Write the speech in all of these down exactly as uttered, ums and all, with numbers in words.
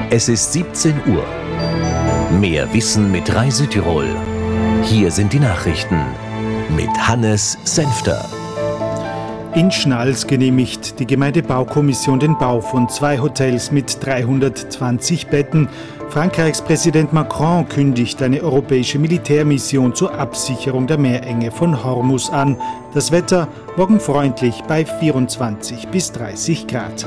Es ist siebzehn Uhr. Mehr Wissen mit Rai Südtirol. Hier sind die Nachrichten mit Hannes Senfter. In Schnals genehmigt die Gemeindebaukommission den Bau von zwei Hotels mit dreihundertzwanzig Betten. Frankreichs Präsident Macron kündigt eine europäische Militärmission zur Absicherung der Meerenge von Hormuz an. Das Wetter morgen freundlich bei vierundzwanzig bis dreißig Grad.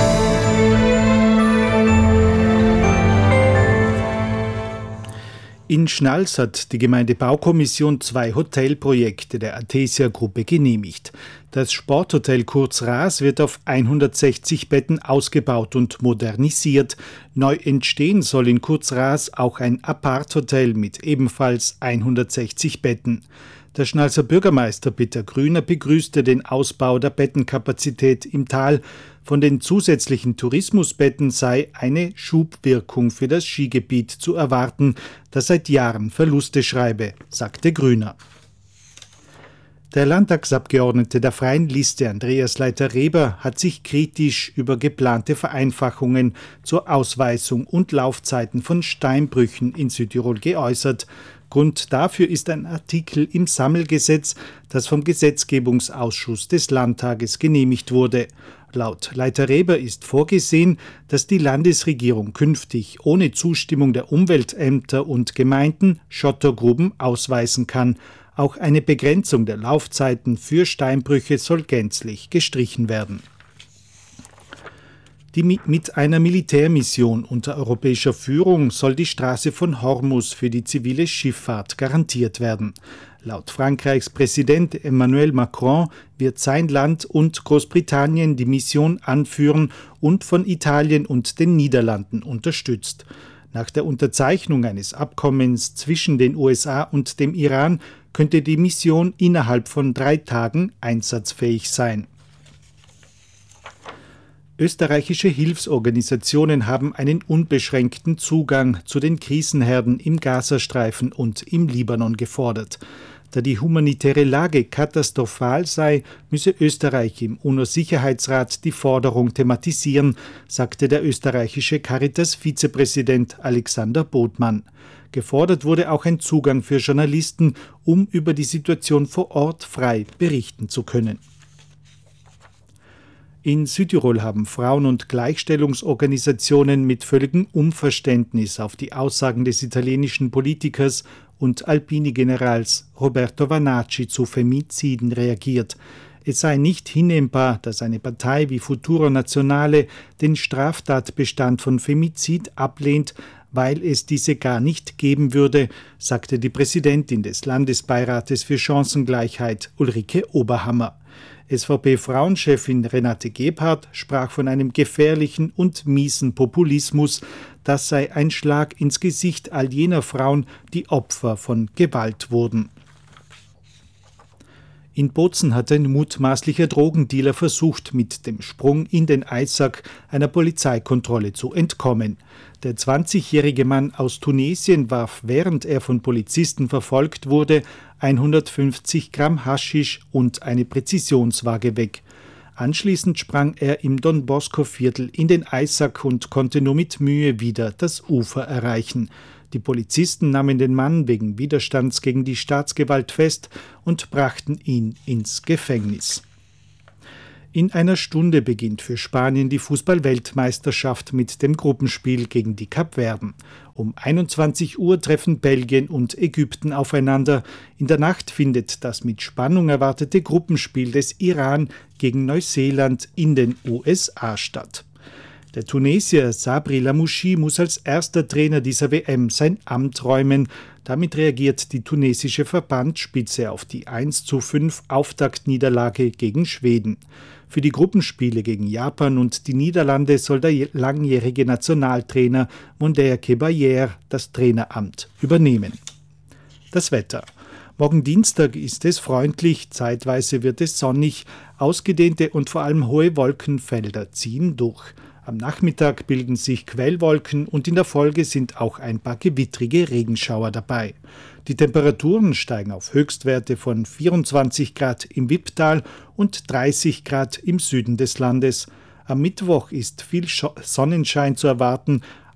In Schnals hat die Gemeindebaukommission zwei Hotelprojekte der Athesia-Gruppe genehmigt. Das Sporthotel Kurzras wird auf hundertsechzig Betten ausgebaut und modernisiert. Neu entstehen soll in Kurzras auch ein Apart-Hotel mit ebenfalls hundertsechzig Betten. Der Schnalser Bürgermeister Peter Grüner begrüßte den Ausbau der Bettenkapazität im Tal. Von den zusätzlichen Tourismusbetten sei eine Schubwirkung für das Skigebiet zu erwarten, das seit Jahren Verluste schreibe, sagte Grüner. Der Landtagsabgeordnete der Freien Liste Andreas Leiter-Reber hat sich kritisch über geplante Vereinfachungen zur Ausweisung und Laufzeiten von Steinbrüchen in Südtirol geäußert. Grund dafür ist ein Artikel im Sammelgesetz, das vom Gesetzgebungsausschuss des Landtages genehmigt wurde. Laut Leiter-Reber ist vorgesehen, dass die Landesregierung künftig ohne Zustimmung der Umweltämter und Gemeinden Schottergruben ausweisen kann. Auch eine Begrenzung der Laufzeiten für Steinbrüche soll gänzlich gestrichen werden. Die mit einer Militärmission unter europäischer Führung soll die Straße von Hormuz für die zivile Schifffahrt garantiert werden. Laut Frankreichs Präsident Emmanuel Macron wird sein Land und Großbritannien die Mission anführen und von Italien und den Niederlanden unterstützt. Nach der Unterzeichnung eines Abkommens zwischen den U S A und dem Iran könnte die Mission innerhalb von drei Tagen einsatzfähig sein. Österreichische Hilfsorganisationen haben einen unbeschränkten Zugang zu den Krisenherden im Gazastreifen und im Libanon gefordert. Da die humanitäre Lage katastrophal sei, müsse Österreich im UNO-Sicherheitsrat die Forderung thematisieren, sagte der österreichische Caritas-Vizepräsident Alexander Bodmann. Gefordert wurde auch ein Zugang für Journalisten, um über die Situation vor Ort frei berichten zu können. In Südtirol haben Frauen- und Gleichstellungsorganisationen mit völligem Unverständnis auf die Aussagen des italienischen Politikers und Alpini-Generals Roberto Vanacci zu Femiziden reagiert. Es sei nicht hinnehmbar, dass eine Partei wie Futuro Nazionale den Straftatbestand von Femizid ablehnt, weil es diese gar nicht geben würde, sagte die Präsidentin des Landesbeirates für Chancengleichheit Ulrike Oberhammer. S V P-Frauenchefin Renate Gebhardt sprach von einem gefährlichen und miesen Populismus. Das sei ein Schlag ins Gesicht all jener Frauen, die Opfer von Gewalt wurden. In Bozen hat ein mutmaßlicher Drogendealer versucht, mit dem Sprung in den Eissack einer Polizeikontrolle zu entkommen. Der zwanzigjährige Mann aus Tunesien warf, während er von Polizisten verfolgt wurde, hundertfünfzig Gramm Haschisch und eine Präzisionswaage weg. Anschließend sprang er im Don Bosco-Viertel in den Eissack und konnte nur mit Mühe wieder das Ufer erreichen. Die Polizisten nahmen den Mann wegen Widerstands gegen die Staatsgewalt fest und brachten ihn ins Gefängnis. In einer Stunde beginnt für Spanien die Fußball-Weltmeisterschaft mit dem Gruppenspiel gegen die Kapverden. Um einundzwanzig Uhr treffen Belgien und Ägypten aufeinander. In der Nacht findet das mit Spannung erwartete Gruppenspiel des Iran gegen Neuseeland in den U S A statt. Der Tunesier Sabri Lamouchi muss als erster Trainer dieser W M sein Amt räumen. Damit reagiert die tunesische Verbandsspitze auf die eins zu fünf Auftaktniederlage gegen Schweden. Für die Gruppenspiele gegen Japan und die Niederlande soll der langjährige Nationaltrainer Monder Kebayer das Traineramt übernehmen. Das Wetter. Morgen Dienstag ist es freundlich, zeitweise wird es sonnig, ausgedehnte und vor allem hohe Wolkenfelder ziehen durch. Am Nachmittag bilden sich Quellwolken und in der Folge sind auch ein paar gewittrige Regenschauer dabei. Die Temperaturen steigen auf Höchstwerte von vierundzwanzig Grad im Wipptal und dreißig Grad im Süden des Landes. Am Mittwoch ist viel Sonnenschein zu erwarten,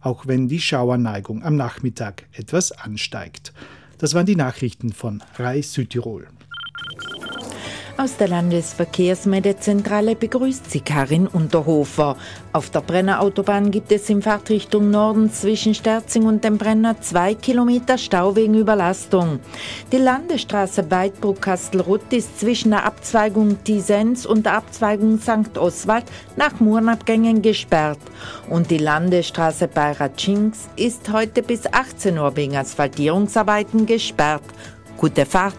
auch wenn die Schauerneigung am Nachmittag etwas ansteigt. Das waren die Nachrichten von R A I Südtirol. Aus der Landesverkehrsmeldezentrale begrüßt sie Karin Unterhofer. Auf der Brenner Autobahn gibt es in Fahrtrichtung Norden zwischen Sterzing und dem Brenner zwei Kilometer Stau wegen Überlastung. Die Landesstraße Weidbruck-Kastelruth ist zwischen der Abzweigung Tisens und der Abzweigung Sankt Oswald nach Murenabgängen gesperrt. Und die Landesstraße Beirat-Schinks ist heute bis achtzehn Uhr wegen Asphaltierungsarbeiten gesperrt. Gute Fahrt!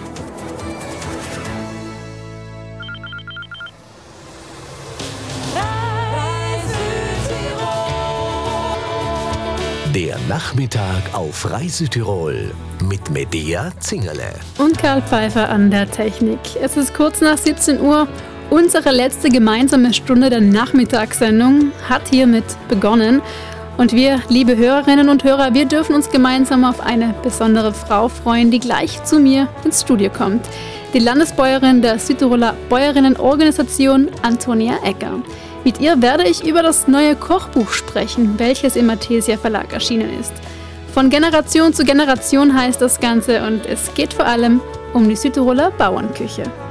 Der Nachmittag auf R A I Südtirol mit Medea Zingerle. Und Karl Pfeiffer an der Technik. Es ist kurz nach siebzehn Uhr. Unsere letzte gemeinsame Stunde der Nachmittagssendung hat hiermit begonnen. Und wir, liebe Hörerinnen und Hörer, wir dürfen uns gemeinsam auf eine besondere Frau freuen, die gleich zu mir ins Studio kommt. Die Landesbäuerin der Südtiroler Bäuerinnenorganisation, Antonia Egger. Mit ihr werde ich über das neue Kochbuch sprechen, welches im Mathesia Verlag erschienen ist. Von Generation zu Generation heißt das Ganze und es geht vor allem um die Südtiroler Bauernküche.